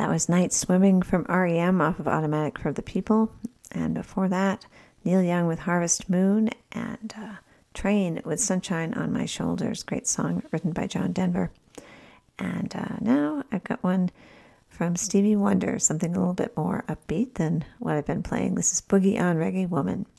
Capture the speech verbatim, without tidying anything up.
That was Night Swimming from R E M off of Automatic for the People. And before that, Neil Young with Harvest Moon and uh, Train with Sunshine on My Shoulders. Great song written by John Denver. And uh, now I've got one from Stevie Wonder, something a little bit more upbeat than what I've been playing. This is Boogie on Reggae Woman.